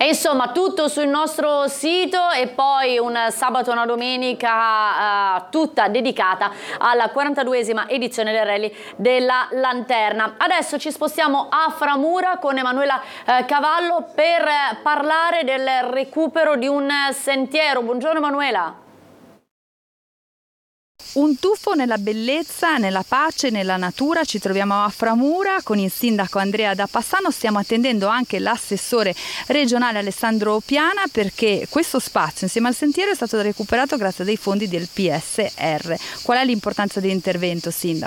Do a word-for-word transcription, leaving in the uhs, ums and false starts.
E insomma tutto sul nostro sito e poi un sabato e una domenica uh, tutta dedicata alla quarantaduesima edizione del Rally della Lanterna. Adesso ci spostiamo a Framura con Emanuela uh, Cavallo per parlare del recupero di un sentiero. Buongiorno Emanuela. Un tuffo nella bellezza, nella pace, nella natura. Ci troviamo a Framura con il sindaco Andrea Da Passano. Stiamo attendendo anche l'assessore regionale Alessandro Piana, perché questo spazio insieme al sentiero è stato recuperato grazie a dei fondi del P S R. Qual è l'importanza dell'intervento, sindaco?